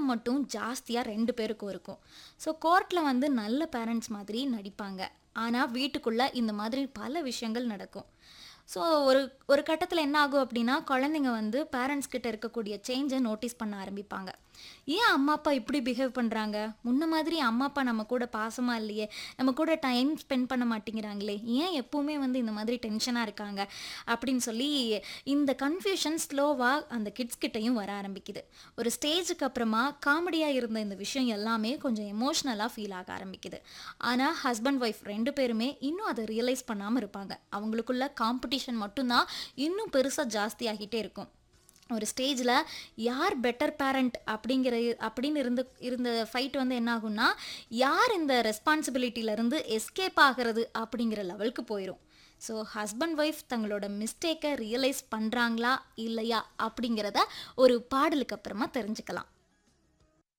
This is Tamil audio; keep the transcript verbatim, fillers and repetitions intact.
மட்டும் ஜாஸ்தியாக ரெண்டு பேருக்கும் இருக்கும். ஸோ கோர்ட்டில் வந்து நல்ல பேரண்ட்ஸ் மாதிரி நடிப்பாங்க. ஆனால் வீட்டுக்குள்ளே இந்த மாதிரி பல விஷயங்கள் நடக்கும். ஸோ ஒரு ஒரு கட்டத்தில் என்ன ஆகும் அப்படின்னா, குழந்தைங்க வந்து பேரண்ட்ஸ் கிட்ட இருக்கக்கூடிய சேஞ்சை நோட்டீஸ் பண்ண ஆரம்பிப்பாங்க. ஏன் அம்மா அப்பா இப்படி பிஹேவ் பண்ணுறாங்க, முன்ன மாதிரி அம்மா அப்பா நம்ம கூட பாசமாக இல்லையே, நம்ம கூட டைம் ஸ்பெண்ட் பண்ண மாட்டேங்கிறாங்களே, ஏன் எப்பவுமே வந்து இந்த மாதிரி டென்ஷனாக இருக்காங்க அப்படின்னு சொல்லி இந்த கன்ஃபியூஷன் ஸ்லோவாக அந்த கிட்ஸ் கிட்டேயும் வர ஆரம்பிக்குது. ஒரு ஸ்டேஜுக்கு அப்புறமா காமெடியாக இருந்த இந்த விஷயம் எல்லாமே கொஞ்சம் எமோஷ்னலாக ஃபீல் ஆக ஆரம்பிக்குது. ஆனால் ஹஸ்பண்ட் ஒய்ஃப் ரெண்டு பேருமே இன்னும் அதை ரியலைஸ் பண்ணாமல் இருப்பாங்க. அவங்களுக்குள்ள காம்படிஷன் மட்டும்தான் இன்னும் பெருசாக ஜாஸ்தி ஆகிட்டே இருக்கும். ஒரு ஸ்டேஜில் யார் பெட்டர் பேரண்ட் அப்படிங்கிற அப்படின்னு இருந்து இருந்த ஃபைட் வந்து என்ன ஆகும்னா, யார் இந்த ரெஸ்பான்சிபிலிட்டியிலேருந்து எஸ்கேப் ஆகிறது அப்படிங்கிற லெவலுக்கு போயிடும். ஸோ ஹஸ்பண்ட் ஒய்ஃப் தங்களோட மிஸ்டேக்கை ரியலைஸ் பண்ணுறாங்களா இல்லையா அப்படிங்கிறத ஒரு பாடலுக்கு அப்புறமா தெரிஞ்சுக்கலாம்.